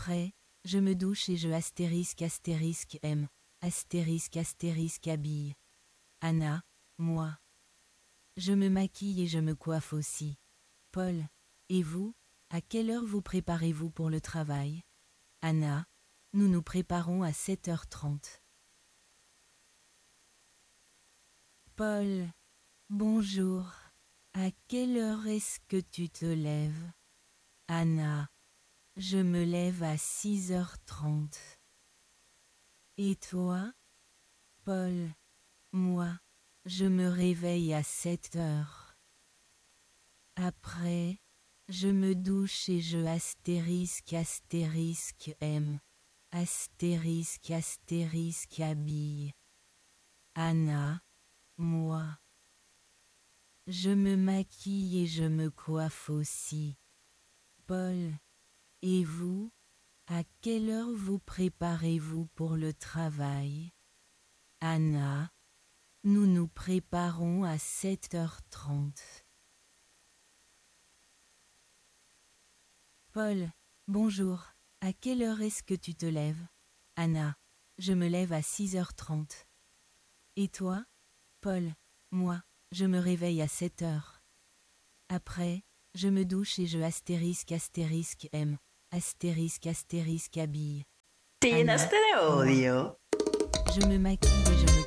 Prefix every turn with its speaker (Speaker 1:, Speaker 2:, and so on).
Speaker 1: Après, je me douche et je aime, habille. Anna, moi. Je me maquille et je me coiffe aussi. Paul, et vous, à quelle heure vous préparez-vous pour le travail? Anna, nous nous préparons à 7h30. Paul, bonjour. À quelle heure est-ce que tu te lèves? Anna, je me lève à 6h30. Et toi? Paul, moi, je me réveille à 7h. Après, je me douche et je aime, habille. Anna, moi. Je me maquille et je me coiffe aussi. Paul, et vous, à quelle heure vous préparez-vous pour le travail? Anna, nous nous préparons à 7h30. Paul, bonjour. À quelle heure est-ce que tu te lèves? Anna, je me lève à 6h30. Et toi? Paul, moi, je me réveille à 7h. Après, je me douche et je aime, habille.
Speaker 2: Te
Speaker 1: Anna,
Speaker 2: llenaste de
Speaker 1: moi.
Speaker 2: odio.
Speaker 1: Je me maquille et je me